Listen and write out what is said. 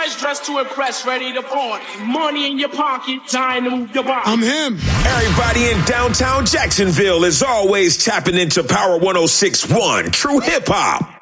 fresh, dressed to impress, ready to party. Money in your pocket, time to move your body. I'm him. Everybody in downtown Jacksonville is always tapping into Power 106.1 True Hip Hop.